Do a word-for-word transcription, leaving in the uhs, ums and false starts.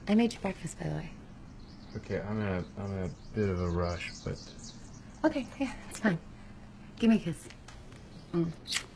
I made you breakfast, by the way. Okay, I'm in a I'm in a bit of a rush, but Okay, yeah, it's fine. Give me a kiss. Mm.